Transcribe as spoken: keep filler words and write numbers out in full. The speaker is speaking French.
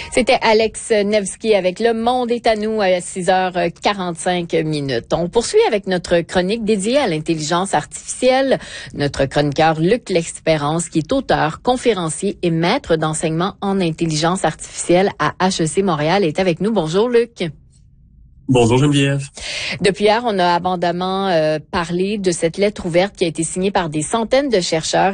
C'était Alex Nevsky avec Le Monde est à nous à six heures quarante-cinq minutes. On poursuit avec notre chronique dédiée à l'intelligence artificielle. Notre chroniqueur Luc L'Espérance, qui est auteur, conférencier et maître d'enseignement en intelligence artificielle à H E C Montréal, est avec nous. Bonjour Luc. Bonjour Geneviève. Depuis hier, on a abondamment euh, parlé de cette lettre ouverte qui a été signée par des centaines de chercheurs